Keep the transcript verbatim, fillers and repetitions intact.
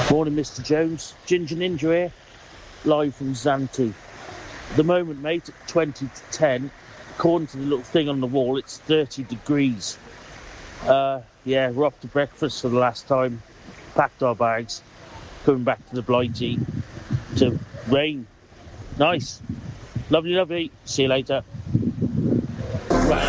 Morning, Mister Jones. Ginger Ninja here, live from Zante. At the moment, mate, at twenty to ten, according to the little thing on the wall, it's thirty degrees. Uh, yeah, we're off to breakfast for the last time. Packed our bags. Coming back to the Blighty to rain. Nice. Lovely, lovely. See you later.